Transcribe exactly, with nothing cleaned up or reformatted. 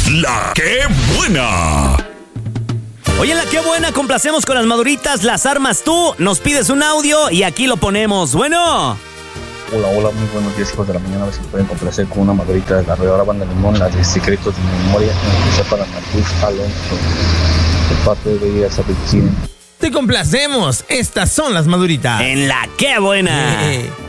La que buena. Oye, en La que buena complacemos con las maduritas, las armas tú, nos pides un audio y aquí lo ponemos. Bueno. Hola, hola, muy buenos días, hijos de la mañana. A ver si pueden complacer con una madurita de la Arrolladora Banda Limón, la de Secretos de mi Memoria, que sea para Marcus Alonso, de parte de ella, sabe quién. Te complacemos, estas son las maduritas. En La que buena. Eh.